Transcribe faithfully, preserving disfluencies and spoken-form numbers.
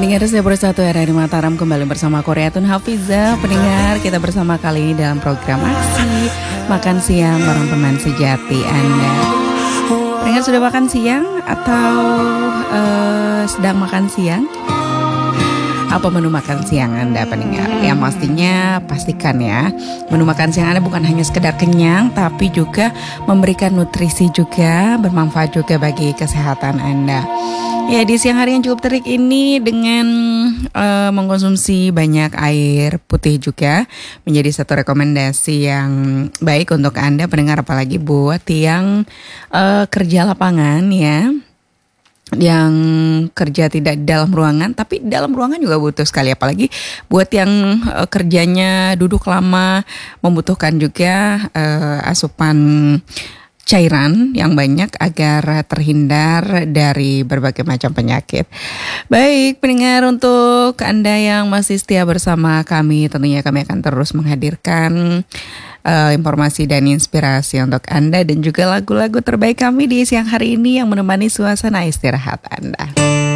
Pendengar saya bersatu R R I Mataram kembali bersama Koreatun Hafiza. Pendengar, kita bersama kali ini dalam program aksi Makan Siang bareng teman sejati Anda. Pendengar sudah makan siang atau uh, sedang makan siang? Apa menu makan siang Anda pendengar? Yang pastinya pastikan ya, menu makan siang Anda bukan hanya sekedar kenyang, tapi juga memberikan nutrisi juga, bermanfaat juga bagi kesehatan Anda. Ya, di siang hari yang cukup terik ini dengan uh, mengkonsumsi banyak air putih juga menjadi satu rekomendasi yang baik untuk Anda pendengar, apalagi buat yang uh, kerja lapangan ya, yang kerja tidak di dalam ruangan, tapi dalam ruangan juga butuh sekali, apalagi buat yang uh, kerjanya duduk lama, membutuhkan juga uh, asupan cairan yang banyak agar terhindar dari berbagai macam penyakit. Baik pendengar, untuk Anda yang masih setia bersama kami, tentunya kami akan terus menghadirkan uh, informasi dan inspirasi untuk Anda dan juga lagu-lagu terbaik kami di siang hari ini yang menemani suasana istirahat Anda.